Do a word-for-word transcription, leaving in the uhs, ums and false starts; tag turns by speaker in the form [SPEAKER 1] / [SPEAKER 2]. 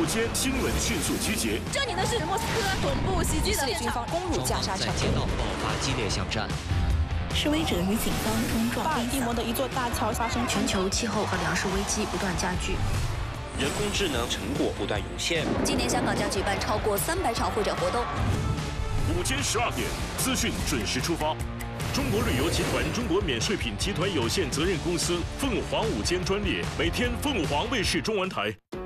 [SPEAKER 1] 午间新闻迅速集结。
[SPEAKER 2] 这里呢是莫斯科总部袭击的
[SPEAKER 3] 以色列军方攻入加沙城，
[SPEAKER 4] 在街道爆发激烈巷战。
[SPEAKER 5] 示威者与警方冲撞。
[SPEAKER 2] 巴尔的摩的一座大桥发生
[SPEAKER 6] 全球气候和粮食危机不断加剧。
[SPEAKER 7] 人工智能成果不断涌现。
[SPEAKER 8] 今年香港将举办超过三百场会展活动。
[SPEAKER 1] 午间十二点，资讯准时出发。中国旅游集团中国免税品集团有限责任公司凤凰午间专列，每天凤凰卫视中文台。